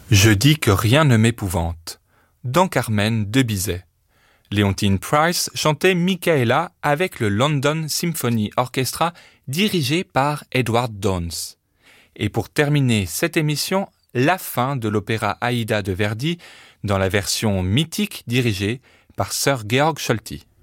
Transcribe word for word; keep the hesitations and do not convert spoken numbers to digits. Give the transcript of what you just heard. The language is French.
Je dis que rien ne m'épouvante. Dans Carmen de Bizet. Leontine Price chantait Michaela avec le London Symphony Orchestra dirigé par Edward Downes. Et pour terminer cette émission, la fin de l'opéra Aïda de Verdi dans la version mythique dirigée par Sir Georg Scholti.